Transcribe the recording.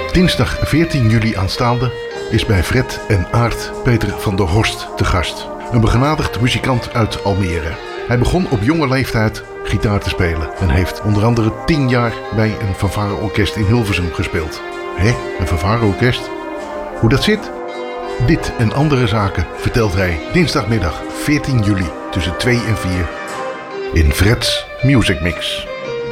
Dinsdag 14 juli aanstaande is bij Fred en Aart Peter van der Horst te gast. Een begenadigd muzikant uit Almere. Hij begon op jonge leeftijd gitaar te spelen en heeft onder andere 10 jaar bij een fanfareorkest in Hilversum gespeeld. Hé, een fanfareorkest? Hoe dat zit? Dit en andere zaken vertelt hij dinsdagmiddag 14 juli tussen 2 en 4 in Fred's Music Mix.